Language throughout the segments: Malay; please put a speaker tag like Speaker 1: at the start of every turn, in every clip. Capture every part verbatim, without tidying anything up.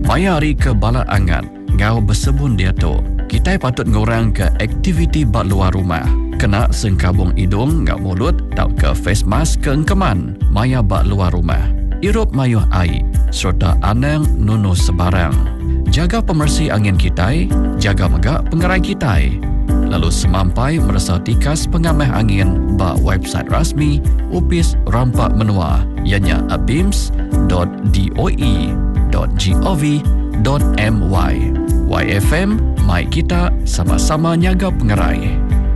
Speaker 1: Mayari ke bala angan, ngau bersebun dia tu. Kita patut ngurang ke aktiviti bak luar rumah. Kena sengkabung hidung, ngau mulut, tau ke face mask ke engkeman. Maya bak luar rumah. Irup mayuh air, serta anang nunu sebarang. Jaga pemersih angin kita, jaga megak pengerai kita. Lalu semampai merasa tikas pengamah angin bak website rasmi Upis Rampak Menua, ianya abims dot doe dot gov dot my. Y F M, mai kita sama-sama nyaga pengerai.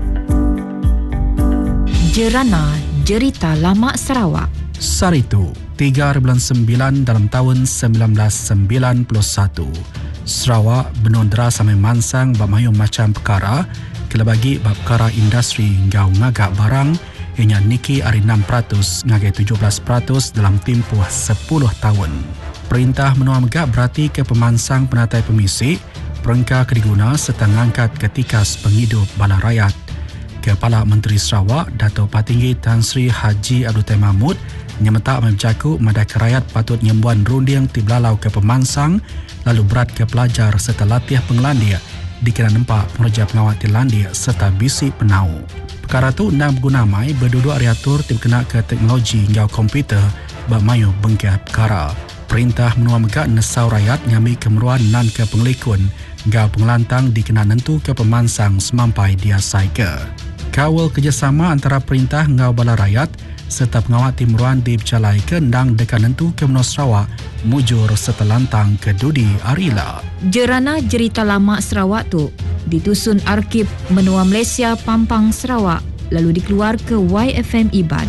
Speaker 2: Jerana Jerita Lama Sarawak.
Speaker 3: Saritu, tiga bulan sembilan dalam tahun sembilan belas sembilan puluh satu. Sarawak benondra sampai mansang bamayung macam perkara, kelebagi bab perkara industri ngau ngagak barang, ianya niki ari enam peratus ngagai tujuh belas peratus dalam tempoh sepuluh tahun. Perintah menua megak berarti ke pemansang penatai pemisik, perengka kediguna serta ngangkat ketikas penghidup bala rakyat. Kepala Menteri Sarawak, Dato' Patinggi Tan Sri Haji Abdul Tahir Mahmud, nyemetak menjaku madai kerayat patut nyembuan runding ti belalau ke pemansang, lalu berat ke pelajar serta latih pengelandia, dikira nempak pengerja pengawal ti landia serta bisi penau. Perkara tu nak berguna mai berduduk ariatur ti berkena ke teknologi ngau komputer bermayu bengkah perkara. Perintah menua megak nesau rakyat nyami kemeruan nan ke pengelikun ngau pengelantang dikena nentu ke pemansang semampai dia saika. Kawal kerjasama antara perintah ngau bala rakyat serta pengawal timuruan di bercalai ke ndang dekat nentu ke menua Sarawak mujur serta lantang ke Dudi Arila.
Speaker 2: Jerana Jerita Lama Sarawak tu ditusun Arkib Menua Malaysia Pampang Sarawak lalu dikeluar ke Y F M Iban.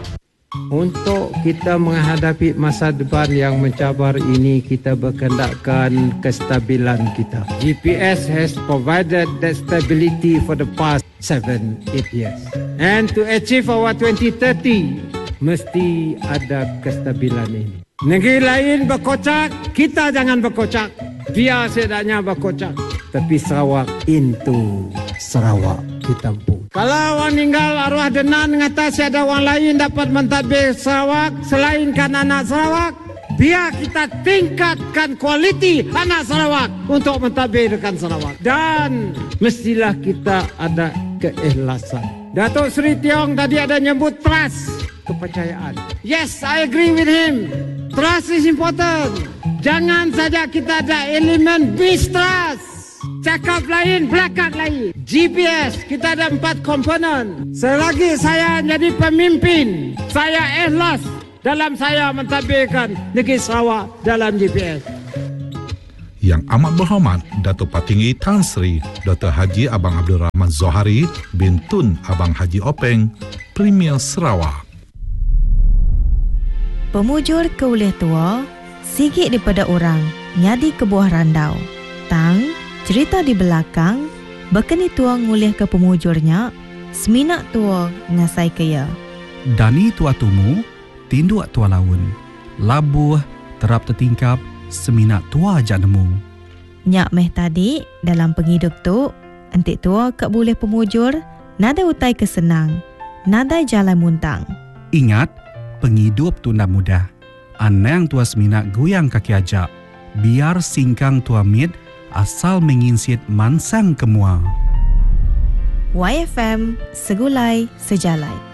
Speaker 4: Untuk kita menghadapi masa depan yang mencabar ini, kita berkendakkan kestabilan kita. G P S has provided that stability for the past seven, eight years. And to achieve our twenty thirty, mesti ada kestabilan ini. Negeri lain berkocak, kita jangan berkocak. Biar sedaknya berkocak. Tapi Sarawak into Sarawak kita pun. Kalau orang meninggal arwah denan ngata siada orang lain dapat mentadbir Sarawak selainkan anak Sarawak, biar kita tingkatkan kualiti anak Sarawak untuk mentadbirkan Sarawak. Dan mestilah kita ada keikhlasan. Datuk Seri Tiong tadi ada nyebut trust, kepercayaan. Yes, I agree with him. Trust is important. Jangan saja kita ada elemen mistrust. Cakap lain, belakang lain. G P S, kita ada empat komponen. Selagi saya jadi pemimpin, saya ikhlas dalam saya mentadbirkan negeri Sarawak dalam G P S.
Speaker 5: Yang amat berhormat Dato' Patinggi Tan Sri Doktor Haji Abang Abdul Rahman Zohari bin Tun Abang Haji Openg, Premier Sarawak.
Speaker 6: Pemujur ke ulih tua, sikit daripada orang, nyadi ke buah randau. Tang, cerita di belakang, bekeni tua ngulih ke pemujurnya, seminak tua ngasai kaya.
Speaker 3: Dani tua tumu, tinduk tua laun. Labuh, terap tertingkap, seminak tua ajak nemu.
Speaker 6: Nyak meh tadi, dalam penghidup tu, entik tua kek boleh pemujur, nada utai kesenang, nada jalan muntang.
Speaker 3: Ingat, penghidup tu nak mudah. Anang tua seminak goyang kaki ajak, biar singkang tua mit, asal menginsit mansang kemua.
Speaker 6: Y F M, segulai sejalai.